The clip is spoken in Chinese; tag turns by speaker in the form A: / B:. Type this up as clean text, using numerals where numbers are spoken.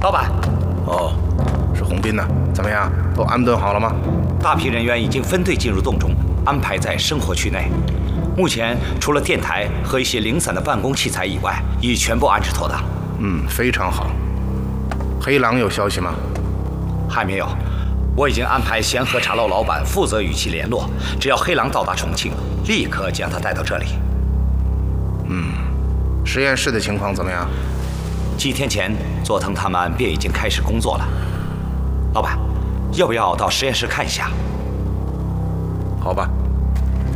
A: 老板。
B: 哦，是洪斌呢？怎么样，都安顿好了吗？
A: 大批人员已经分队进入洞中，安排在生活区内。目前除了电台和一些零散的办公器材以外，已全部安置妥当。
B: 非常好。黑狼有消息吗？
A: 还没有。我已经安排咸和茶楼老板负责与其联络，只要黑狼到达重庆，立刻将他带到这里。
B: 实验室的情况怎么样？
A: 几天前，佐藤他们便已经开始工作了。老板，要不要到实验室看一下？
B: 好吧。